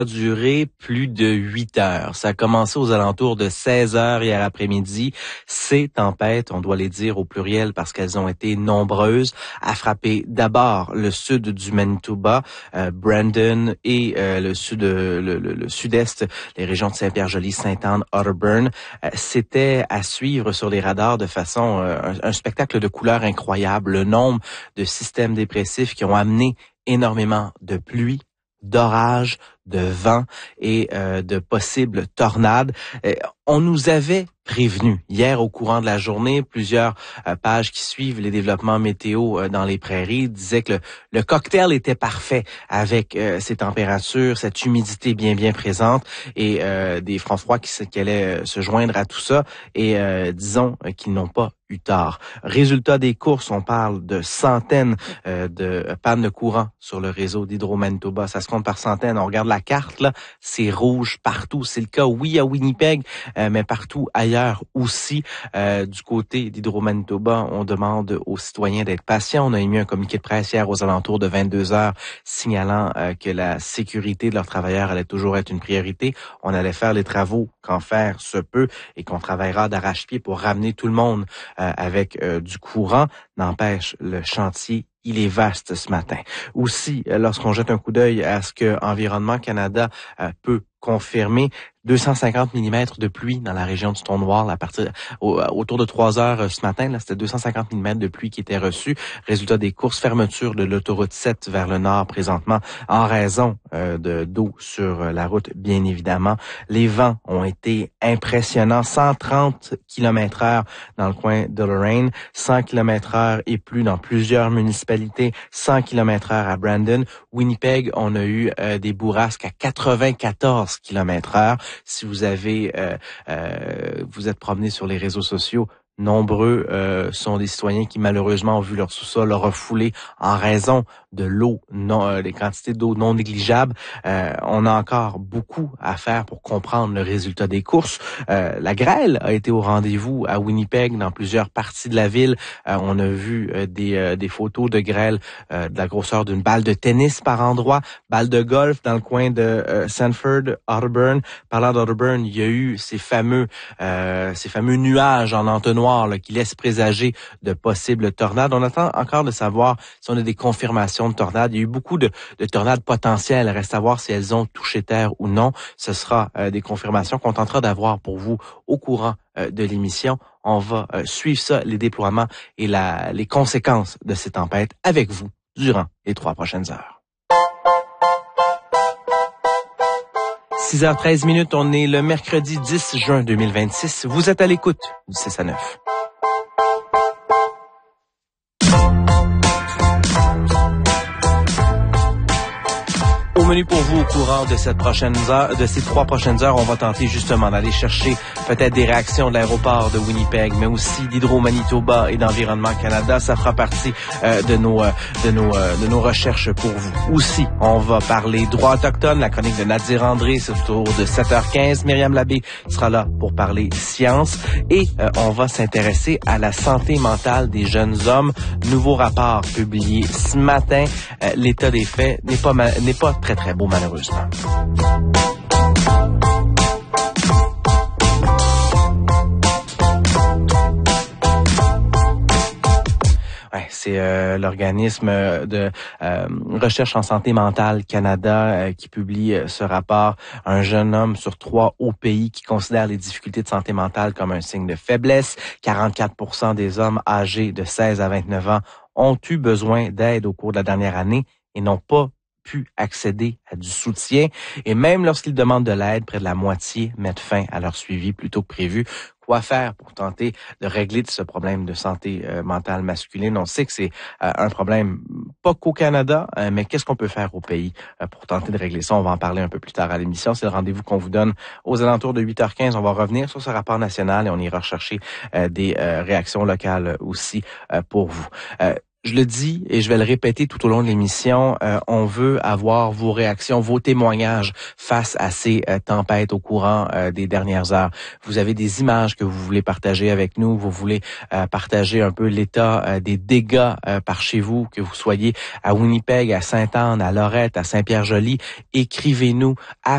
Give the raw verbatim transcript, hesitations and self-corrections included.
a duré plus de huit heures. Ça a commencé aux alentours de seize heures hier après-midi. Ces tempêtes, on doit les dire au pluriel parce qu'elles ont été nombreuses, a frappé d'abord le sud du Manitoba, euh, Brandon et euh, le sud, le, le, le sud-est, les régions de Saint-Pierre-Joli, Sainte-Anne, Otterburn. Euh, c'était à suivre sur les radars de façon euh, un, un spectacle de couleurs incroyable. Le nombre de systèmes dépressifs qui ont amené énormément de pluie, d'orage, de vent et euh, de possibles tornades. Euh, on nous avait prévenu hier au courant de la journée, plusieurs euh, pages qui suivent les développements météo euh, dans les prairies disaient que le, le cocktail était parfait avec euh, ces températures, cette humidité bien bien présente et euh, des fronts froids qui, qui allaient euh, se joindre à tout ça et euh, disons euh, qu'ils n'ont pas eu tard. Résultat des courses, on parle de centaines euh, de pannes de courant sur le réseau d'Hydro-Manitoba. Ça se compte par centaines. On regarde la carte, là, c'est rouge partout. C'est le cas, oui, à Winnipeg, euh, mais partout ailleurs aussi. Euh, du côté d'Hydro-Manitoba, on demande aux citoyens d'être patients. On a émis un communiqué de presse hier aux alentours de vingt-deux heures signalant euh, que la sécurité de leurs travailleurs allait toujours être une priorité. On allait faire les travaux quand faire se peut et qu'on travaillera d'arrache-pied pour ramener tout le monde euh, avec euh, du courant. N'empêche, le chantier il est vaste ce matin. Aussi, lorsqu'on jette un coup d'œil à ce que Environnement Canada euh, peut confirmer, deux cent cinquante millimètres de pluie dans la région du Stonewall à partir au, autour de trois heures ce matin. Là, c'était deux cent cinquante millimètres de pluie qui étaient reçus. Résultat des courses, fermeture de l'autoroute sept vers le nord présentement en raison euh, de d'eau sur la route, bien évidemment. Les vents ont été impressionnants, cent trente kilomètres heure dans le coin de Lorraine, cent kilomètres heure et plus dans plusieurs municipalités, cent kilomètres heure à Brandon. Winnipeg, on a eu euh, des bourrasques à quatre-vingt-quatorze kilomètres heure. Si vous avez, euh, euh, vous êtes promené sur les réseaux sociaux, nombreux euh, sont des citoyens qui malheureusement ont vu leur sous-sol refoulé en raison de l'eau, non, euh, des quantités d'eau non négligeables. Euh, on a encore beaucoup à faire pour comprendre le résultat des courses. Euh, la grêle a été au rendez-vous à Winnipeg, dans plusieurs parties de la ville. Euh, on a vu euh, des, euh, des photos de grêle euh, de la grosseur d'une balle de tennis par endroit, balle de golf dans le coin de euh, Sanford, Otterburn. Parlant d'Otterburn, il y a eu ces fameux, euh, ces fameux nuages en entonnoir là, qui laissent présager de possibles tornades. On attend encore de savoir si on a des confirmations de tornades. Il y a eu beaucoup de, de tornades potentielles. Il reste à voir si elles ont touché terre ou non. Ce sera euh, des confirmations qu'on tentera d'avoir pour vous au courant euh, de l'émission. On va euh, suivre ça, les déploiements et la, les conséquences de ces tempêtes avec vous durant les trois prochaines heures. six heures treize minutes, on est le mercredi dix juin deux mille vingt-six. Vous êtes à l'écoute du six à neuf. Au menu pour vous au courant de cette prochaine heure, de ces trois prochaines heures, on va tenter justement d'aller chercher peut-être des réactions de l'aéroport de Winnipeg, mais aussi d'Hydro-Manitoba et d'Environnement Canada. Ça fera partie euh, de nos euh, de nos euh, de nos recherches pour vous. Aussi, on va parler droits autochtones, la chronique de Nadir André, c'est autour de sept heures quinze. Myriam Labbé sera là pour parler science et euh, on va s'intéresser à la santé mentale des jeunes hommes. Nouveau rapport publié ce matin. Euh, l'état des faits n'est pas ma- n'est pas très très beau malheureusement. Ouais, c'est euh, l'organisme de euh, recherche en santé mentale Canada euh, qui publie euh, ce rapport. Un jeune homme sur trois au pays qui considère les difficultés de santé mentale comme un signe de faiblesse. quarante-quatre pour cent des hommes âgés de seize à vingt-neuf ans ont eu besoin d'aide au cours de la dernière année et n'ont pas pu accéder à du soutien. Et même lorsqu'ils demandent de l'aide, près de la moitié mettent fin à leur suivi plus tôt que prévu. Quoi faire pour tenter de régler ce problème de santé euh, mentale masculine? On sait que c'est euh, un problème pas qu'au Canada, euh, mais qu'est-ce qu'on peut faire au pays euh, pour tenter de régler ça? On va en parler un peu plus tard à l'émission. C'est le rendez-vous qu'on vous donne aux alentours de huit heures quinze. On va revenir sur ce rapport national et on ira rechercher euh, des euh, réactions locales aussi euh, pour vous. Euh, Je le dis et je vais le répéter tout au long de l'émission, euh, on veut avoir vos réactions, vos témoignages face à ces euh, tempêtes au courant euh, des dernières heures. Vous avez des images que vous voulez partager avec nous, vous voulez euh, partager un peu l'état euh, des dégâts euh, par chez vous, que vous soyez à Winnipeg, à Sainte-Anne, à Lorette, à Saint-Pierre-Joli. Écrivez-nous à